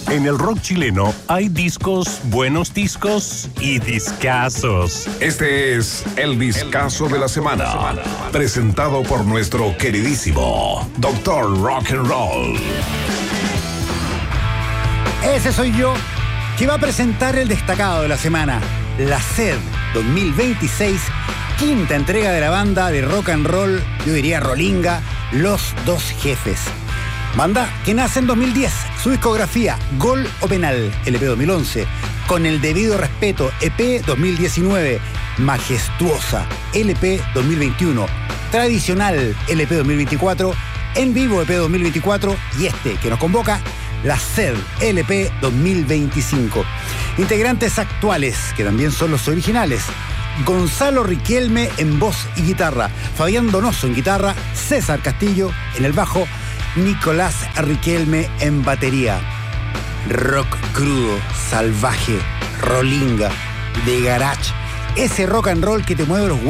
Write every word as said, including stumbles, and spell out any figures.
En el rock chileno hay discos, buenos discos y discazos. Este es el discazo de la semana, presentado por nuestro queridísimo Doctor Rock and Roll. Ese soy yo, que va a presentar el destacado de la semana, La Sed dos mil veintiséis, quinta entrega de la banda de rock and roll, yo diría rollinga, Los Dos Jefes. Banda que nace en dos mil diez, su discografía Gol o Penal, L P dos mil once, Con el Debido Respeto, E P dos mil diecinueve, Majestuosa, L P dos mil veintiuno, Tradicional, L P dos mil veinticuatro, En Vivo, E P dos mil veinticuatro y este que nos convoca, La Sed, L P dos mil veinticinco. Integrantes actuales, que también son los originales: Gonzalo Riquelme en voz y guitarra, Fabián Donoso en guitarra, César Castillo en el bajo, Nicolás Riquelme en batería. Rock crudo, salvaje, rollinga, de garage. Ese rock and roll que te mueve los huevos